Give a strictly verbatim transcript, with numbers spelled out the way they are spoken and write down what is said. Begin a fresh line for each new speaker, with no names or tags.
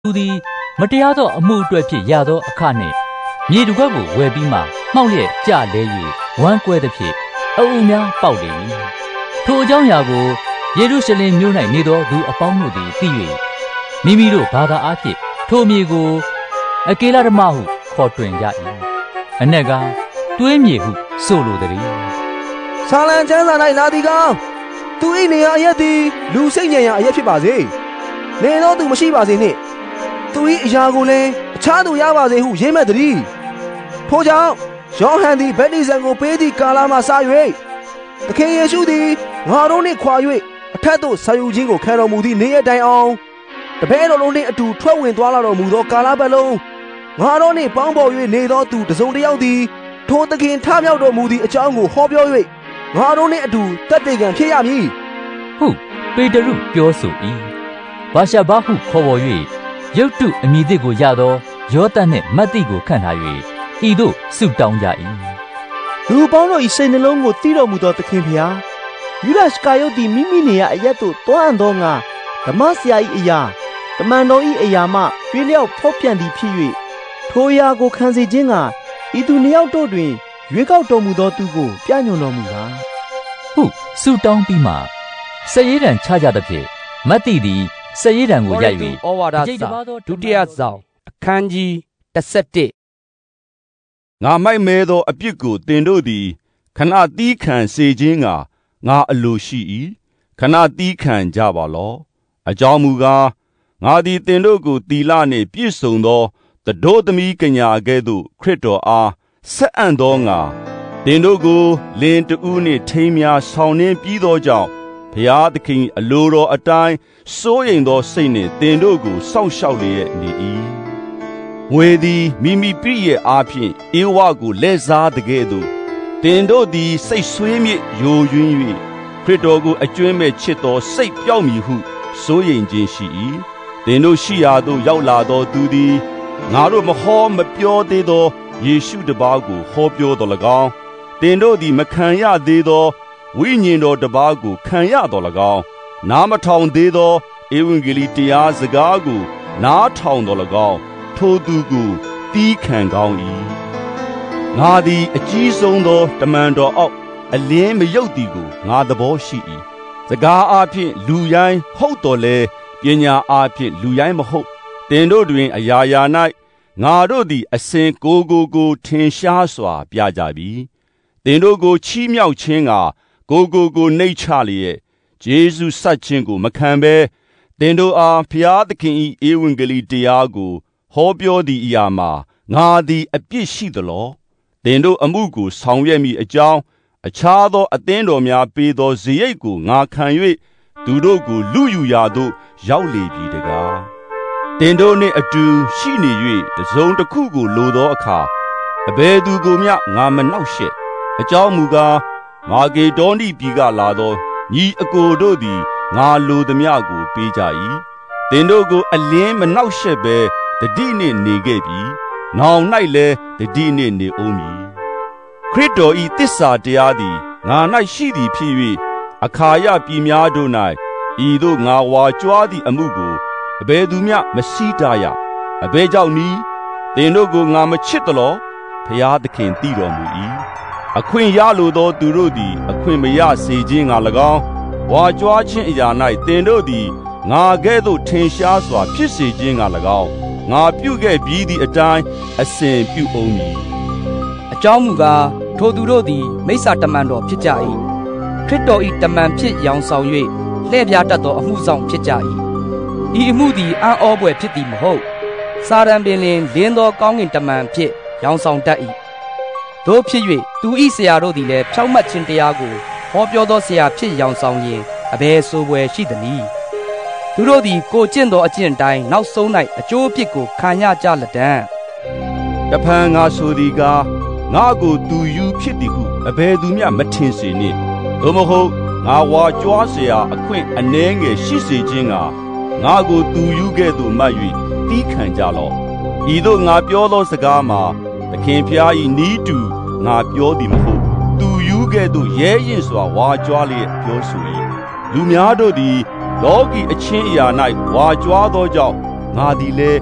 သူသည်မတရားသောအမှုအတွက်ဖြင့်ရသောအခနှင့်မြေတူကွက်ကိုဝယ်ပြီးမှမှောက်လျက်ကြလဲ၍ဝမ်းကွဲသည်ဖြင့်အအုပ်များပေါက်လေ၏ထိုအကြောင်းအရာကိုယေရုရှလင်မြို့၌နေသောသူအပေါင်းတို့သည်သိ၍မိမိတို့ဘာသာအားဖြင့်ထိုမြေကိုအကေလဓမ္မဟုခေါ်တွင်ကြ၏အနက်ကတွင်းမြေဟုဆိုလိုသည်
ဆာလံကျမ်းစာ၌လာသည်ကောင်းသူ၏နေရာအရက်သည်လူစိတ်ညံရာအရက်ဖြစ်ပါစေနေသောသူမရှိပါစေနှင့်သူ၏အရာကိုလည်းအခြားသူရပါစေဟုရေးမဲ့သည်ထို့ကြောင့်ယောဟန်သည်ဗတ္တိဇံကိုပေးသည့်ကာလမှစ၍သခင်ယေရှုသည်ငါတို့နှင့်ခွာ၍အထက်သို့ဆံယူခြင်းကိုခံတော်မူသည့်နေ့ရက်တိုင်အောင်တပည့်တော်တို့နှင့်အတူထွက်ဝင်သွားလာတော်မူသောကာလပတ်လုံးငါတို့နှင့်ပေါင်းဖော်၍နေသောသူတစ်စုံတစ်ယောက်သည်ထိုသခင်ထမြောက်တော်မူသည့်အကြောင်းကိုဟောပြော၍ငါတို့နှင့်အတူတက်တေကံဖြစ်ရမည်
ဟုပေတရုပြောဆို၏ဘာရှာဘဟုခေါ်ပေါ်၍ရုတ်တုအမည်သစ်ကိုရသောယောသပ်နှင့်မဿိကိုခန့်ထား၍ဤသို့ဆုတောင်းကြ၏
လူပေါင်းတို့၏စိတ်နှလုံးကိုသိတော်မူသောသခင်ဖျားယူဒရှကာယုတ်သည်မိမိနေရာအရက်သို့တွားအံ့သောငါဓမ္မဆရာ၏အရာတမန်တော်၏အရာမှပြည့်လျောက်ဖောက်ပြန်သည်ဖြစ်၍ထိုအရာကိုခံစေခြင်းကဤသူနှစ်ယောက်တို့တွင်ရွေးကောက်တော်မူသောသူကိုပြညွှန်တော်မူပါ
ဟုဆုတောင်းပြီးမှစရေးတံချကြသဖြင့်မဿိသည်စရေးတံကိုရိုက်၍
ဩဝါဒစာဒုတိယဆောင်အခန်းကြီးတစ်ဆယ့်တစ်
ငါမိုက်မဲသောအပြစ်ကိုတင်တို့သည်ခဏသီးခံစေခြင်းကငါအလိုရှိ၏ခဏသီးခံကြပါလော့အကြောင်းမူကားငါသည်တင်တို့ကိုတီလနှင့်ပြည့်စုံသောတတို့သမီးကညာကဲ့သို့ခရစ်တော်အားဆက်အံ့သောငါတင်တို့ကိုလင်းတူးနှင့်ထိမ်းများဆောင်နှင်းပြီးသောကြောင့်ဘုရားသခင်အလိုတော်အတိုင်းစိုးရိမ်သောစိတ်နှင့်တင်တို့ကိုစောင့်ရှောက်လျက်နေ၏ငွေသည်မိမိပြည့်ရဲ့အားဖြင့်ဧဝကိုလက်စားတကဲ့သို့တင်တို့သည်စိတ်ဆွေးမြစ်ယိုယွင်း၍ခရစ်တော်ကိုအကျွမ်းမဲ့ချစ်သောစိတ်ပြောက်မည်ဟုစိုးရိမ်ခြင်းရှိ၏တင်တို့ရှိရာသို့ရောက်လာသောသူသည်ငါတို့မဟောမပြောသေးသောယေရှုတပါးကိုဟောပြောတော်၎င်းတင်တို့သည်မခံရသေးသောဝိညာဉ်တော်တပါးကိုခံရတော်၎င်းနားမထောင်သေးသောဧဝံဂေလိတရားစကားကိုနားထောင်တော်၎င်းထိုသူကိုတီးခံကောင်း၏ငါသည်အကြီးဆုံးသောတမန်တော်အောက်အလင်းမယုတ်သည်ကိုငါသဘောရှိ၏စကားအားဖြင့်လူရိုင်းဟုတ်တော်လဲပညာအားဖြင့်လူရိုင်းမဟုတ်တင်တို့တွင်အရာရာ၌ငါတို့သည်အစဉ်ကိုကိုကိုထင်ရှားစွာပြကြပြီတင်တို့ကိုချီးမြှောက်ခြင်းကကိုကိုကိုနှိတ်ချလျက်ယေရှုဆက်ခြင်းကိုမခံဘဲတင်တို့အားဖျားသခင်၏ဧဝံဂေလိတရားကိုဟောပြောသည့်အရာမှာငါသည်အပြစ်ရှိသလောတင်တို့အမှုကိုဆောင်ရွက်မိအကြောင်းအခြားသောအသင်းတော်များပေးသောဇရိတ်ကိုငါခံ၍သူတို့ကိုလူယူရာသို့ရောက်လေပြီတကားတင်တို့နှင့်အတူရှိနေ၍တစုံတစ်ခုကိုလိုသောအခါအဘယ်သူကိုမျှငါမနှောက်ရှက်အကြောင်းမူကားမာဂေဒေါနိပြည်ကလာသောညီအကိုတို့သည်ငါလိုသည်များကိုပေးကြ၏တင်တို့ကိုအလင်းမနှောက်ရှက်ဘဲတတိနှင့်နေခဲ့ပြီနောင်၌လည်းတတိနှင့်နေဦးမည်ခရစ်တော်၏သစ္စာတရားသည်ငါ၌ရှိသည်ဖြစ်၍အခါယပြည်များတို့၌ဤသို့ငါဝါကြွားသည့်အမှုကိုအဘယ်သူမျှမစည်းတားရအဘယ်ကြောင့်နည်းတင်တို့ကိုငါမချစ်သလောဖျားသခင်သိတော်မူ၏အခွင့်ရလိုသောသူတို့သည်အခွင့်မရစေခြင်းငါ၎င်းဝါကြွားခြင်းအရာ၌တင်တို့သည်ငါကဲ့သို့ထင်ရှားစွာဖြစ်စေခြင်းငါ၎င်းငါပြုခဲ့ပြီးသည့်အတိုင်းအစဉ်ပြုအောင်မည်
အကြောင်းမူကားထိုသူတို့သည်မိစ္ဆာတမန်တော်ဖြစ်ကြ၏ခရစ်တော်၏တမန်ဖြစ်ရောင်ဆောင်၍လှည့်ပြားတတ်သောအမှုဆောင်ဖြစ်ကြ၏ဤအမှုသည်အံ့ဩဖွယ်ဖြစ်သည်မဟုတ်စာရန်ပင်လင်လင်းသောကောင်းကင်တမန်ဖြစ်ရောင်ဆောင်တတ်၏တို့ဖြစ်၍သူ၏ဆရာတို့သည်လည်းဖြောင့်မတ်ခြင်းတရားကိုဟောပြောသောဆရာဖြစ်ရောင်ဆောင်ရင်အဘယ်ဆိုပွဲရှိသနည်းသူတို့သည်ကိုကျင့်သောအကျင့်တိုင်းနောက်ဆုံး၌အကျိုးအပြစ်ကိုခံရကြလက်တံ
တဖန်ငါဆိုသည်ကားငါကိုသူယူဖြစ်သည်ဟုအဘယ်သူမျှမထင်စေနှင့်သို့မဟုတ်ငါဝါကြွားเสียအခွင့်အနှဲငယ်ရှိစေခြင်းကငါကိုသူယူခဲ့သို့မှတ်၍တီးခံကြလော့ဤသို့ငါပြောသောစကားမှာသခင်ဖျား၏နီးတူငါပြောသည်မဟုတ်သူယူခဲ့သို့ရဲရင်စွာဝါကြွားလျက်ပြောဆို၏လူများတို့သည်လောကီအချင်းအရာ၌ဝါကြွားသောကြောင့်ငါသည်လည်း